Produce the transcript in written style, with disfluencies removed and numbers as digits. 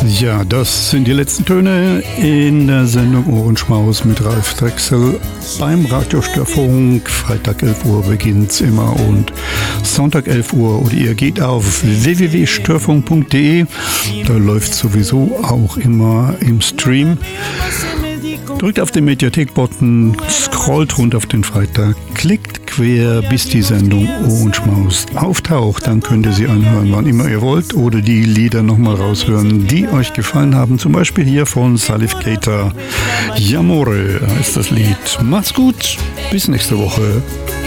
Ja, das sind die letzten Töne in der Sendung Ohrenschmaus mit Ralf Drechsel beim Radiostörfunk. Freitag 11 Uhr beginnt's immer und Sonntag 11 Uhr. Oder ihr geht auf www.störfunk.de. Da läuft sowieso auch immer im Stream. Drückt auf den Mediathek-Button, scrollt runter auf den Freitag, klickt quer, bis die Sendung Ohrenschmaus auftaucht. Dann könnt ihr sie anhören, wann immer ihr wollt, oder die Lieder nochmal raushören, die euch gefallen haben. Zum Beispiel hier von Salif Keita. Yamore heißt das Lied. Macht's gut, bis nächste Woche.